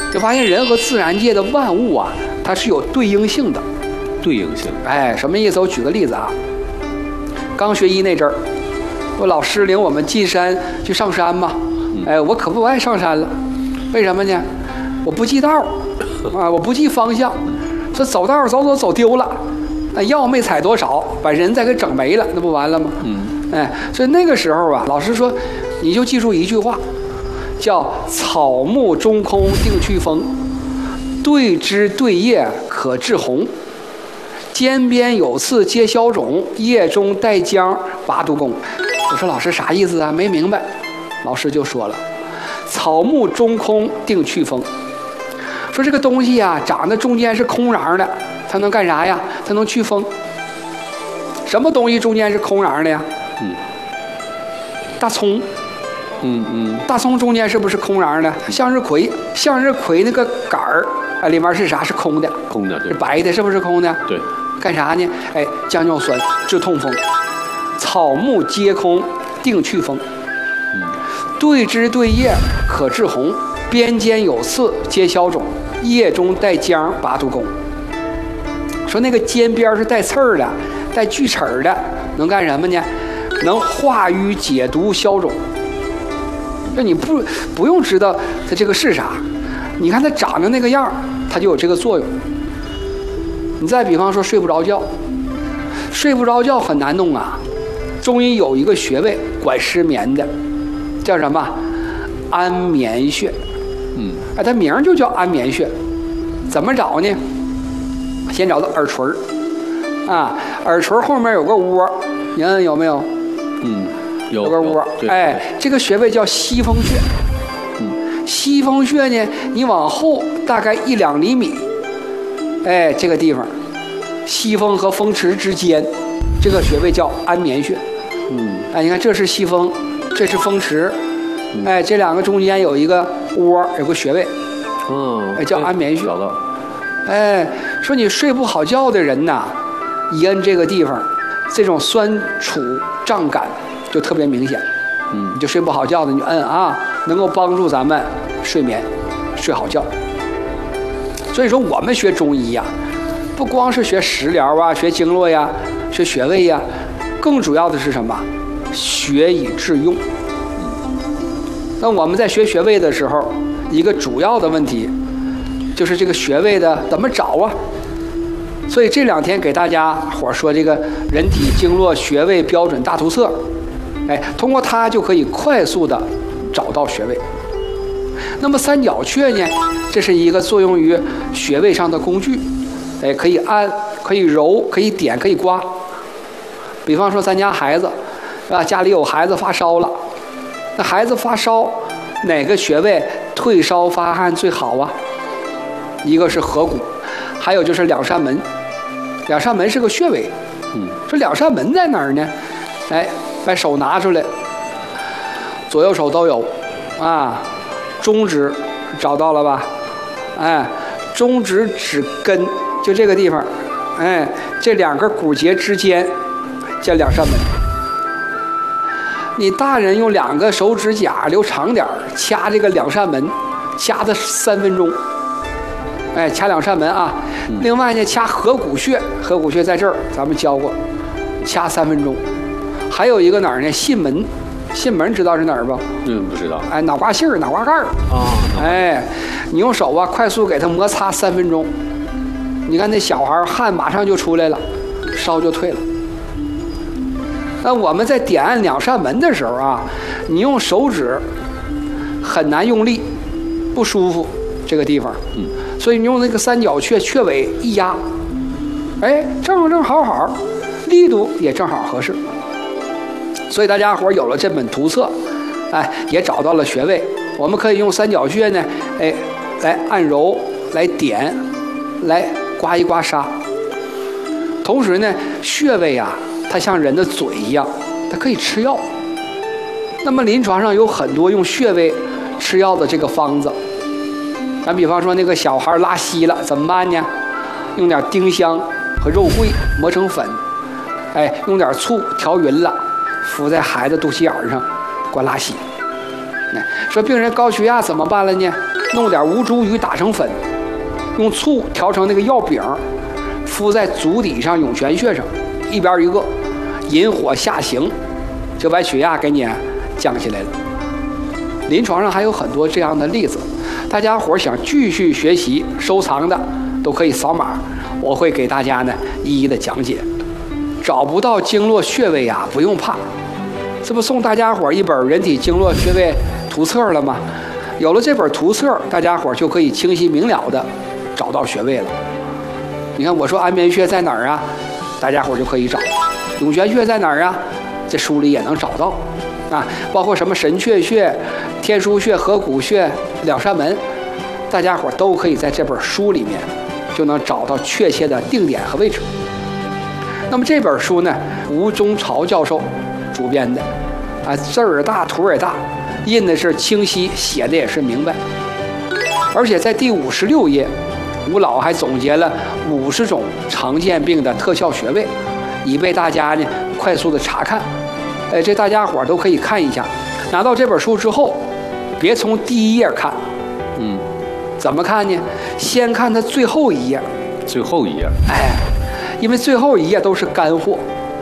就发现人和自然界的万物啊，它是有对应性的。 对应性， 哎，什么意思？我举个例子啊，刚学医那阵儿，我老师领我们进山去上山嘛，哎，我可不爱上山了，为什么呢？我不记道啊，我不记方向，这走道走丢了，那药没采多少，把人再给整没了，那不完了吗？哎，所以那个时候啊，老师说，你就记住一句话，叫草木中空定去风，对枝对叶可治红。尖边有刺皆消肿，叶中带浆拔毒功。我说老师啥意思啊？没明白。老师就说了，草木中空定去风。说这个东西啊，长得中间是空瓤的，它能干啥呀？它能去风。什么东西中间是空瓤的呀？大葱。大葱中间是不是空瓤的？向日葵那个杆儿啊，里面是啥？是空的。 空的，对。 是白的，是不是空的？ 对。 干啥呢？哎，降尿酸，治痛风。草木皆空，定去风。对枝对叶可治红，边间有刺皆消肿，叶中带浆拔毒功。说那个尖边是带刺儿的，带锯齿儿的，能干什么呢？能化瘀解毒消肿。那你不用知道它这个是啥，你看它长得那个样，它就有这个作用。你再比方说睡不着觉，睡不着觉很难弄啊。中医有一个穴位管失眠的，叫什么？安眠穴。哎，它名就叫安眠穴。怎么找呢？先找到耳垂啊，耳垂后面有个窝，你看有没有？有个窝。哎，这个穴位叫西风穴。西风穴呢，你往后大概1-2厘米。哎，这个地方，西风和风池之间，这个穴位叫安眠穴。哎，你看这是西风，这是风池，哎，这两个中间有一个窝，有个穴位，哎，叫安眠穴。哎，说你睡不好觉的人呐，一摁这个地方，这种酸楚胀感就特别明显。你就睡不好觉的，你就摁啊，能够帮助咱们睡眠，睡好觉。所以说我们学中医呀，不光是学食疗啊，学经络呀，学穴位呀，更主要的是什么？学以致用。那我们在学穴位的时候，一个主要的问题就是这个穴位的怎么找啊？所以这2天给大家伙说这个人体经络穴位标准大图册，哎，通过它就可以快速的找到穴位。那么三角穴呢，这是一个作用于穴位上的工具，哎，可以按，可以揉，可以点，可以刮。比方说咱家孩子，是吧？家里有孩子发烧了，那孩子发烧，哪个穴位退烧发汗最好啊？一个是合谷，还有就是两扇门。两扇门是个穴位，说两扇门在哪儿呢？哎，把手拿出来，左右手都有，啊，中指找到了吧？哎，中指指根就这个地方，哎，这2个骨节之间叫两扇门。你大人用2个手指甲留长点掐这个两扇门，掐它3分钟。哎，掐两扇门啊。另外呢，掐合谷穴，合谷穴在这儿，咱们教过，掐3分钟。还有一个哪儿呢？囟门，囟门知道是哪儿不？ 不知道。 哎，脑瓜杏儿、脑瓜盖儿啊。哎，你用手啊，快速给它摩擦3分钟。你看那小孩汗马上就出来了，烧就退了。那我们在点按两扇门的时候啊，你用手指很难用力，不舒服这个地方。所以你用那个三角穴穴尾一压，哎，正好，力度也正好合适。所以大家伙有了这本图册，哎，也找到了穴位。我们可以用三角穴呢，哎，来按揉，来点，来刮一刮痧。同时呢，穴位啊，它像人的嘴一样，它可以吃药。那么临床上有很多用穴位吃药的这个方子。咱比方说那个小孩拉稀了怎么办呢？用点丁香和肉桂磨成粉，哎，用点醋调匀了，敷在孩子肚脐眼上，管拉稀。 说病人高血压怎么办了呢？弄点吴茱萸打成粉，用醋调成那个药饼，敷在足底上涌泉穴上，一边一个，引火下行，就把血压给你降下来了。临床上还有很多这样的例子，大家伙想继续学习收藏的都可以扫码，我会给大家呢一一的讲解。找不到经络穴位啊，不用怕，这不送大家伙一本人体经络穴位图册了吗？有了这本图册，大家伙就可以清晰明了的找到穴位了。你看我说安眠穴在哪儿啊，大家伙就可以找；涌泉穴在哪儿啊，这书里也能找到啊。包括什么神阙穴、天枢穴、合谷穴、两扇门，大家伙都可以在这本书里面就能找到确切的定点和位置。那么这本书呢，吴中朝教授主编的，啊，字儿大，图也大，印的是清晰，写的也是明白。而且在第56页，吴老还总结了50种常见病的特效穴位，以备大家呢快速的查看。这大家伙都可以看一下。拿到这本书之后，别从第一页看，怎么看呢？先看它最后一页。 最后一页， 因为最后一页都是干货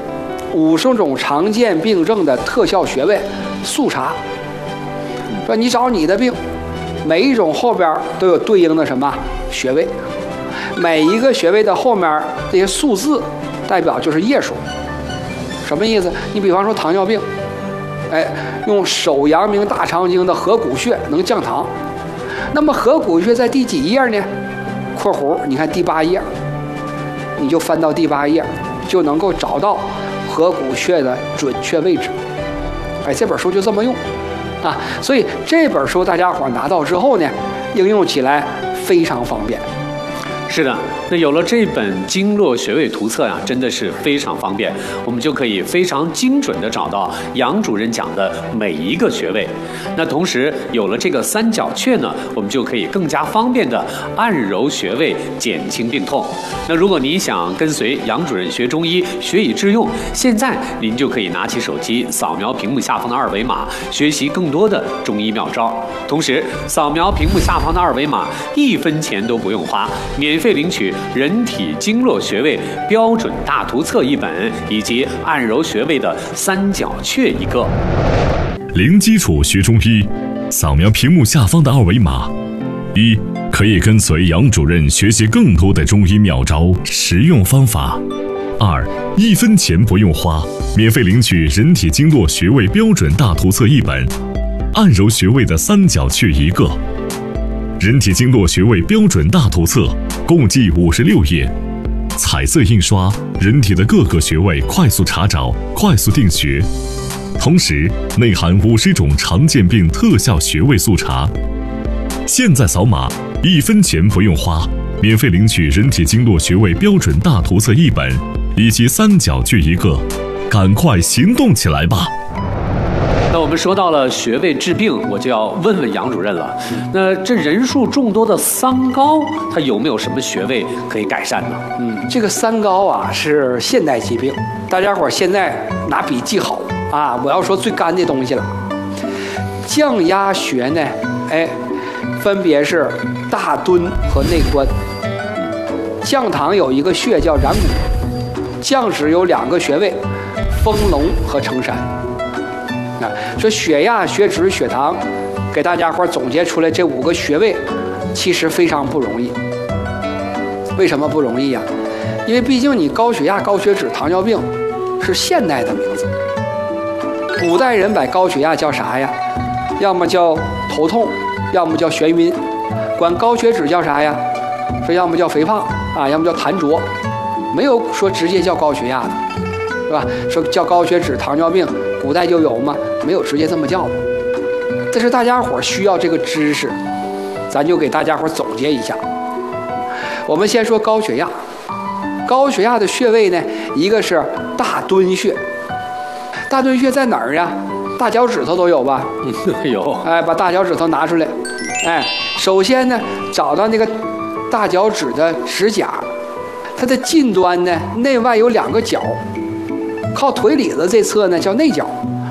，50种常见病症的特效穴位速查。说你找你的病，每一种后边都有对应的什么穴位，每一个穴位的后面这些数字代表就是页数。什么意思？你比方说糖尿病，用手阳明大肠经的合谷穴能降糖，那么合谷穴在第几页呢？括弧你看第8页，你就翻到第8页，就能够找到合谷穴的准确位置。这本书就这么用啊，所以这本书大家伙拿到之后呢，应用起来非常方便。 是的，那有了这本经络穴位图册呀，真的是非常方便，我们就可以非常精准地找到杨主任讲的每一个穴位。那同时有了这个三角穴呢，我们就可以更加方便地按揉穴位，减轻病痛。那如果您想跟随杨主任学中医，学以致用，现在您就可以拿起手机扫描屏幕下方的2维码，学习更多的中医妙招。同时扫描屏幕下方的2维码，1分钱都不用花，免费领取人体经络穴位标准大图册1本，以及按揉穴位的三角穴1个。 零基础学中医，扫描屏幕下方的2维码，1可以跟随杨主任学习更多的中医妙招实用方法；2 1分钱不用花，免费领取人体经络穴位标准大图册1本，按揉穴位的三角穴1个。人体经络穴位标准大图册共计56页，彩色印刷，人体的各个穴位快速查找，快速定穴。同时内含50种常见病特效穴位速查。现在扫码，1分钱不用花，免费领取人体经络穴位标准大图册1本，以及三角穴1个，赶快行动起来吧！ 那我们说到了穴位治病，我就要问问杨主任了。那这人数众多的三高，它有没有什么穴位可以改善呢？ 这个三高啊是现代疾病，大家伙现在拿笔记好啊！我要说最干的东西了。降压穴呢，分别是大敦和内关。降糖有一个穴叫然谷，降脂有2个穴位，丰隆和承山。说血压、血脂、血糖，给大家伙总结出来这5个穴位，其实非常不容易。为什么不容易呀？因为毕竟你高血压、高血脂、糖尿病是现代的名字，古代人把高血压叫啥呀？要么叫头痛，要么叫眩晕。管高血脂叫啥呀？说要么叫肥胖啊，要么叫痰浊，没有说直接叫高血压的，是吧？说叫高血脂、糖尿病，古代就有吗？没有直接这么叫的。但是大家伙需要这个知识，咱就给大家伙总结一下。我们先说高血压，高血压的穴位呢，一个是大敦穴。大敦穴在哪儿啊？大脚趾头都有吧？ 有。 把大脚趾头拿出来。首先呢，找到那个大脚趾的指甲，它的近端呢，内外有2个角，靠腿里子这侧呢叫内角，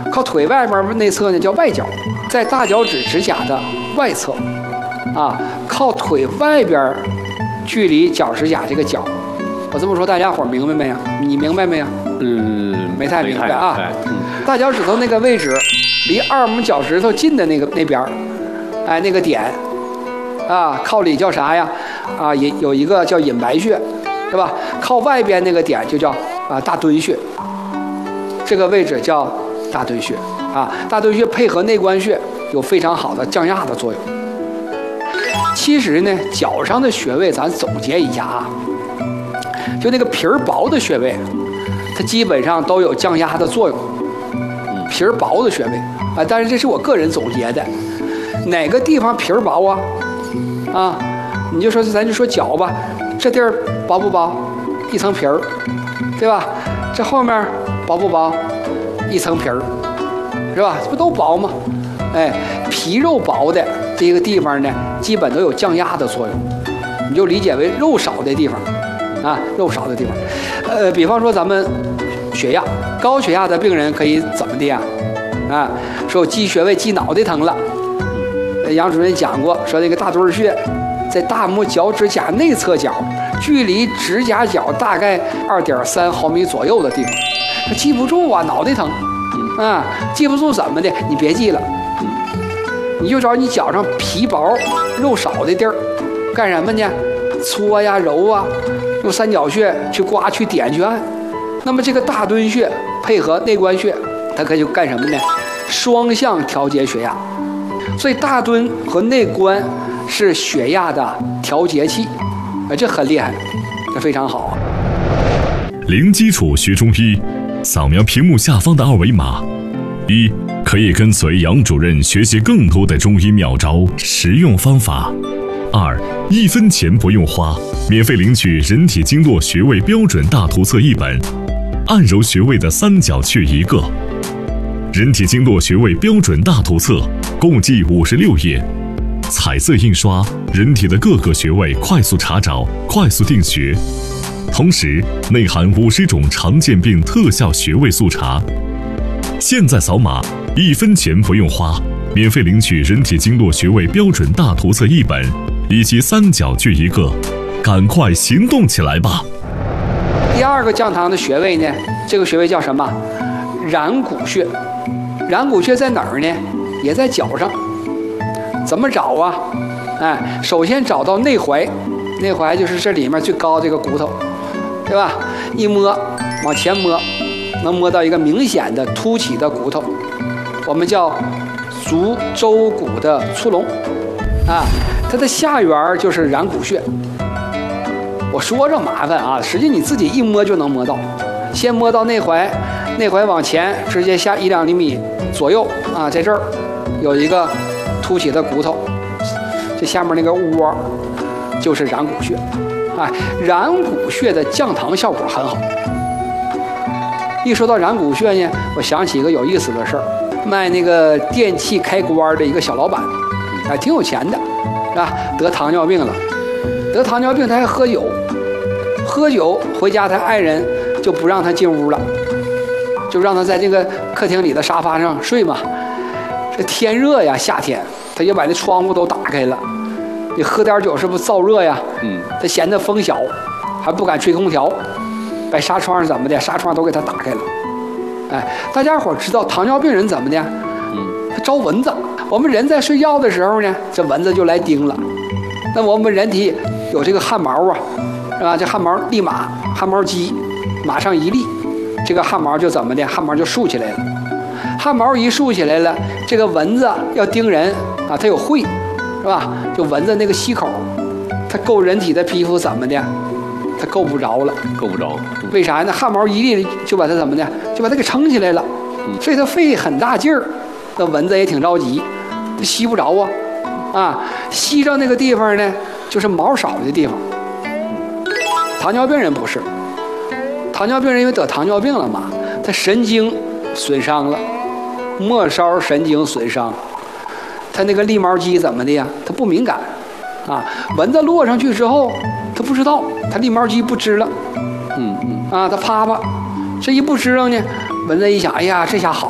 靠腿外边内侧呢叫外脚，在大脚趾指甲的外侧，啊，靠腿外边距离脚指甲这个角。我这么说，大家伙明白没有？你明白没有？没太明白啊。大脚趾头那个位置，离二拇脚趾头近的那边，哎，那个点，啊，靠里叫啥呀？啊，也有一个叫隐白穴，是吧？靠外边那个点就叫大敦穴，这个位置叫大敦穴啊。大敦穴配合内关穴有非常好的降压的作用。其实呢，脚上的穴位咱总结一下啊，就那个皮儿薄的穴位，它基本上都有降压的作用。皮儿薄的穴位啊，但是这是我个人总结的，哪个地方皮儿薄啊？啊，你就说咱就说脚吧，这地儿薄不薄？一层皮儿，对吧？这后面薄不薄？一层皮儿，是吧？这不都薄吗？哎，皮肉薄的这个地方呢，基本都有降压的作用，你就理解为肉少的地方，啊，肉少的地方。比方说咱们血压高血压的病人可以怎么的呀？啊，说我记穴位记脑袋疼了。杨主任讲过，说这个大敦穴在大拇脚趾甲内侧角，距离指甲角大概2.3毫米左右的地方。记不住啊，脑袋疼，啊，记不住怎么的？你别记了，你就找你脚上皮薄、肉少的地儿，干什么呢？搓呀、揉啊，用三角穴去刮、去点、去按。那么这个大敦穴配合内关穴，它可以干什么呢？双向调节血压。所以大敦和内关是血压的调节器，这很厉害，这非常好。 零基础学中医，扫描屏幕下方的二维码，一可以跟随杨主任学习更多的中医妙招、实用方法；二1分钱不用花，免费领取人体经络穴位标准大图册1本，按揉穴位的三角穴1个。人体经络穴位标准大图册共计56页，彩色印刷，人体的各个穴位快速查找、快速定穴，同时内含50种常见病特效穴位速查。现在扫码，1分钱不用花，免费领取人体经络穴位标准大图册1本，以及三角穴1个，赶快行动起来吧！ 第二个降糖的穴位呢，这个穴位叫什么？然谷穴。然谷穴在哪儿呢？也在脚上。怎么找啊？哎，首先找到内踝，内踝就是这里面最高这个骨头，对吧？一摸，往前摸，能摸到一个明显的凸起的骨头，我们叫足舟骨的粗隆，啊，它的下缘就是然谷穴。我说着麻烦啊，实际你自己一摸就能摸到。先摸到内踝，内踝往前直接下1-2厘米左右啊，在这儿有一个凸起的骨头，这下面那个窝就是然谷穴。哎，然谷穴的降糖效果很好。一说到然谷穴呢，我想起一个有意思的事儿，卖那个电器开关的一个小老板，哎，挺有钱的，是吧？得糖尿病了，得糖尿病他还喝酒，喝酒回家他爱人就不让他进屋了，就让他在这个客厅里的沙发上睡嘛。这天热呀，夏天他就把那窗户都打开了。你喝点酒是不是燥热呀？他嫌他风小，还不敢吹空调，把纱窗怎么的，纱窗都给他打开了。哎，大家伙知道糖尿病人怎么的？他招蚊子。我们人在睡觉的时候呢，这蚊子就来叮了。那我们人体有这个汗毛啊，是吧？这汗毛立马汗毛肌马上一立，这个汗毛就怎么的？汗毛就竖起来了。汗毛一竖起来了，这个蚊子要叮人啊，它有喙，是吧？就蚊子那个吸口，它够人体的皮肤怎么的？它够不着了， 够不着。 为啥呢？汗毛一立就把它怎么的？就把它给撑起来了。所以它费很大劲儿，那蚊子也挺着急，它吸不着啊。啊，吸着那个地方呢，就是毛少的地方。糖尿病人不是，糖尿病人因为得糖尿病了嘛，他神经损伤了，末梢神经损伤，他那个立毛肌怎么的呀？他不敏感，啊，蚊子落上去之后，他不知道，他立毛肌不支棱，啊，他啪啪，这一不支棱呢，蚊子一想，哎呀，这下好了，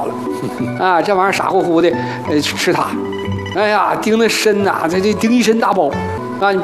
啊，这玩意儿傻乎乎的，吃它，哎呀，叮的身呐，这叮一身大包，